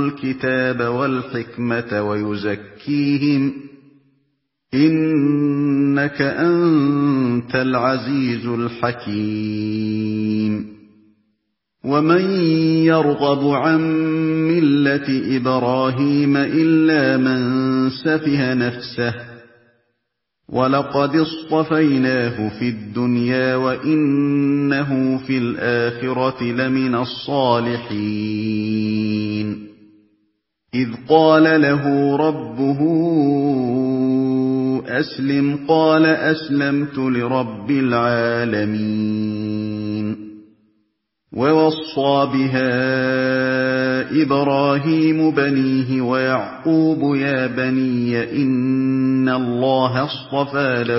الكتاب والحكمة ويزكيهم إنك أنت العزيز الحكيم ومن يرغب عن ملة إبراهيم إلا من سفه نفسه ولقد اصطفيناه في الدنيا وإنه في الآخرة لمن الصالحين إذ قال له ربه أسلم قال أسلمت لرب العالمين ووصى بها إبراهيم بنيه ويعقوب يا بني إن الله اصطفى